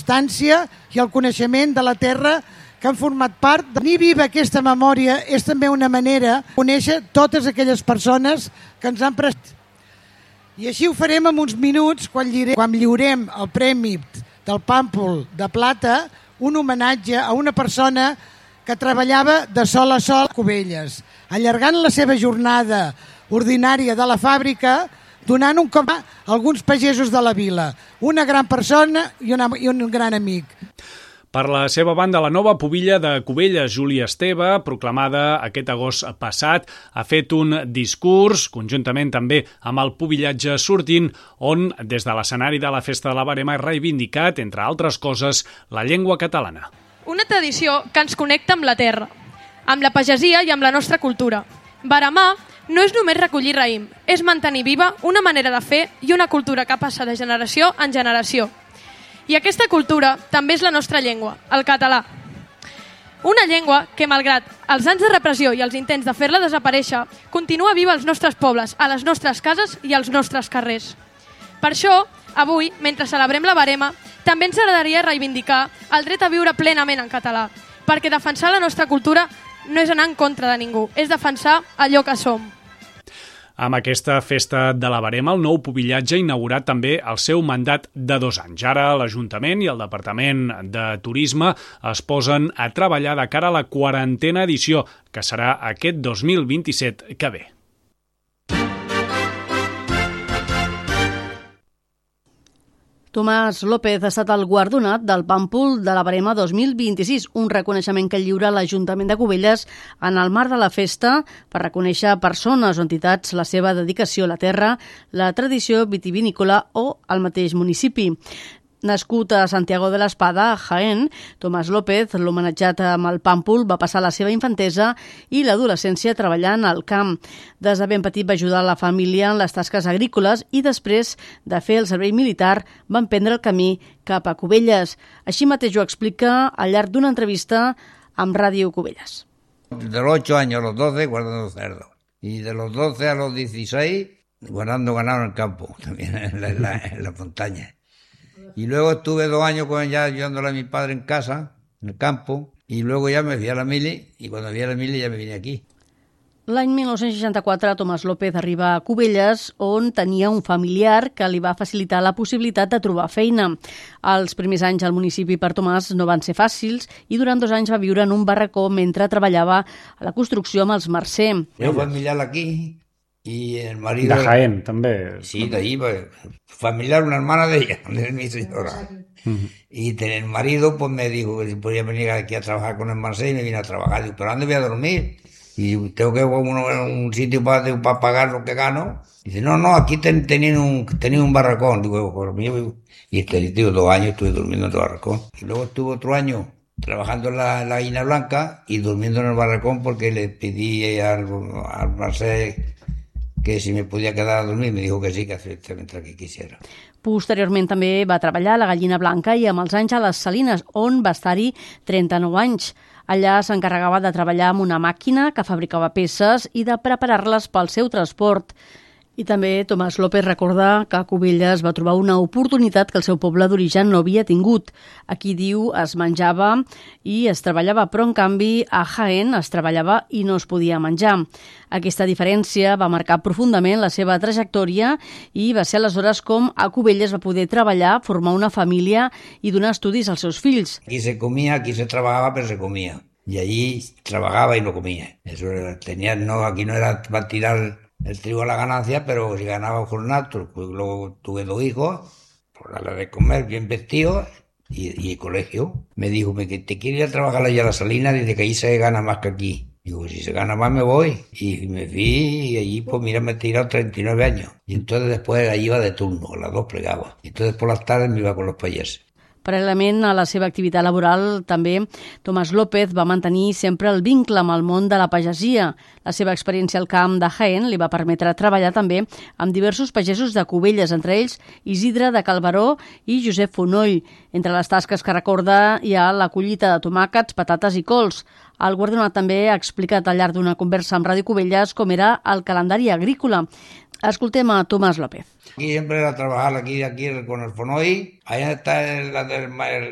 constància i el coneixement de la terra que han format part. Tenir viva aquesta memòria és també una manera de conèixer totes aquelles persones que ens han prestat. I així ho farem en uns minuts quan lliurem el Premi del Pàmpol de Plata, un homenatge a una persona que treballava de sol a sol a Cubelles, allargant la seva jornada ordinària de la fàbrica, donant un cop a alguns pagesos de la vila. Una gran persona i un gran amic. Per la seva banda, la nova pubilla de Cubelles, Júlia Esteve, proclamada aquest agost passat, ha fet un discurs, conjuntament també amb el pubillatge sortint, on des de l'escenari de la Festa de la Verema ha reivindicat, entre altres coses, la llengua catalana. Una tradició que ens connecta amb la terra, amb la pagesia i amb la nostra cultura. Veremar no és només recollir raïm, és mantenir viva una manera de fer i una cultura que passa de generació en generació. I aquesta cultura també és la nostra llengua, el català. Una llengua que, malgrat els anys de repressió i els intents de fer-la desaparèixer, continua viva als nostres pobles, a les nostres cases i als nostres carrers. Per això, avui, mentre celebrem la Verema, també ens agradaria reivindicar el dret a viure plenament en català, perquè defensar la nostra cultura no és anar en contra de ningú, és defensar allò que som. Amb aquesta festa de la Verema, el nou pubillatge ha inaugurat també el seu mandat de 2 anys. Ara l'Ajuntament i el Departament de Turisme es posen a treballar de cara a la 40a edició, que serà aquest 2027 que ve. Tomàs López ha estat el guardonat del Pàmpol de la Verema 2026, un reconeixement que lliura l'Ajuntament de Cubelles en el marc de la festa per reconèixer persones o entitats la seva dedicació a la terra, la tradició vitivinícola o al mateix municipi. Nascut a Santiago de l'Espada, a Jaén, Tomàs López, l'homenatjat amb el Pàmpol, va passar la seva infantesa i l'adolescència treballant al camp. Des de ben petit va ajudar la família en les tasques agrícoles i després de fer el servei militar va emprendre el camí cap a Cubelles. Així mateix ho explica al llarg d'una entrevista amb Ràdio Cubelles. De los 8 años a los 12 guardando cerdos y de los 12 a los 16 guardando ganado en el campo, también en la montaña. Y luego estuve 2 años ya ayudándole a mi padre en casa, en el campo, y luego ya me fui a la mili, y cuando me fui a la mili ya me vine aquí. L'any 1964 Tomàs López arriba a Cubelles, on tenia un familiar que li va facilitar la possibilitat de trobar feina. Els primers anys al municipi per Tomàs no van ser fàcils i durant 2 anys va viure en un barracó mentre treballava a la construcció amb els Mercè. Yo familiar aquí y el marido... De Jaén, també. Sí, de ahí, familiar, una hermana de ella, de mi señora. Y el marido pues me dijo que si podía venir aquí a trabajar con el Mercè y me vine a trabajar. Digo, ¿pero dónde voy a dormir? Y tengo que ir a un sitio para pagar lo que gano. Dice, no, aquí tenía un barracón. Digo, por mí. Y digo, 2 años estuve durmiendo en el barracón. Y luego estuve otro año trabajando en la Gallina Blanca y durmiendo en el barracón porque le pedí al Mercè que si me podia quedar a dormir, me dijo que sí, que mentre que quisiera. Posteriorment també va treballar a la Gallina Blanca i amb els anys a les Salines, on va estar-hi 39 anys. Allà s'encarregava de treballar amb una màquina que fabricava peces i de preparar-les pel seu transport. I també Tomàs López recorda que a Cubelles va trobar una oportunitat que el seu poble d'origen no havia tingut. Aquí, diu, es menjava i es treballava, però en canvi a Jaén es treballava i no es podia menjar. Aquesta diferència va marcar profundament la seva trajectòria i va ser aleshores com a Cubelles va poder treballar, formar una família i donar estudis als seus fills. Aquí se comía, aquí se trabajaba, pero se comía. Y allí trabajaba y no comía. Eso aquí no era para tirar el trigo a la ganancia, pero si ganaba un jornal, pues luego tuve 2 hijos, por darle de comer, bien vestidos y colegio. Me dijo que te quiero ir a trabajar allá a la Salina, dice que allí se gana más que aquí. Digo, si se gana más me voy. Y me fui y allí, pues mira, me he tirado 39 años. Y entonces después allí iba de turno, a las 2 plegaba. Y entonces por las tardes me iba con los payeses. Paral·lelament a la seva activitat laboral, també Tomàs López va mantenir sempre el vincle amb el món de la pagesia. La seva experiència al camp de Jaén li va permetre treballar també amb diversos pagesos de Cubelles, entre ells Isidre de Calveró i Josep Fonoll. Entre les tasques que recorda hi ha la collita de tomàquets, patates i cols. El guardonat també ha explicat al llarg d'una conversa amb Ràdio Cubelles com era el calendari agrícola. Escoltem a Tomàs López. Aquí siempre era trabajar aquí con el Fonoll. Allá está